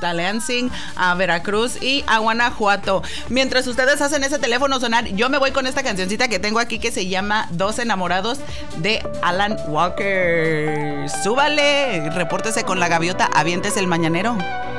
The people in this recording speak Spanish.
hasta Lansing, a Veracruz y a Guanajuato. Mientras ustedes hacen ese teléfono sonar, yo me voy con esta cancioncita que tengo aquí que se llama Dos Enamorados de Alan Walker. Súbale, repórtese con la gaviota, aviéntese el mañanero.